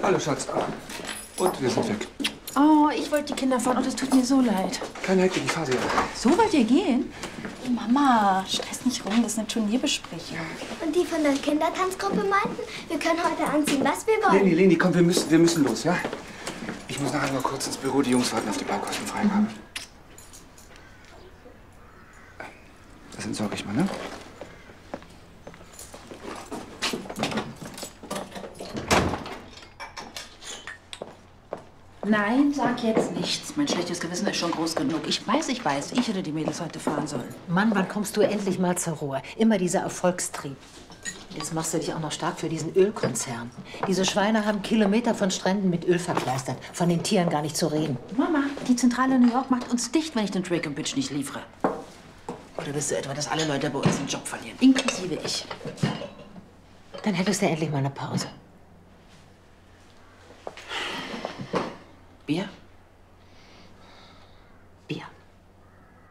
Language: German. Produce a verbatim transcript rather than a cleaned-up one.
Hallo, Schatz. Und wir sind weg. Oh, ich wollte die Kinder fahren und es tut mir so leid. Keine Hektik, ich fahre sie. So wollt ihr gehen? Mama, stress nicht rum, das ist eine Turnierbesprechung. Und die von der Kindertanzgruppe meinten, wir können heute anziehen, was wir wollen. Leni, Leni, komm, wir müssen, wir müssen los, ja? Ich muss nachher mal kurz ins Büro. Die Jungs warten auf die Baukostenfreigabe. Das entsorge ich mal, ne? Nein, sag jetzt nichts. Mein schlechtes Gewissen ist schon groß genug. Ich weiß, ich weiß, ich hätte die Mädels heute fahren sollen. Mann, wann kommst du endlich mal zur Ruhe? Immer dieser Erfolgstrieb. Jetzt machst du dich auch noch stark für diesen Ölkonzern. Diese Schweine haben Kilometer von Stränden mit Öl verkleistert. Von den Tieren gar nicht zu reden. Mama, die Zentrale New York macht uns dicht, wenn ich den Drake und Bitch nicht liefere. Oder willst du etwa, dass alle Leute bei uns den Job verlieren? Inklusive ich. Dann hättest du endlich mal eine Pause. Bier?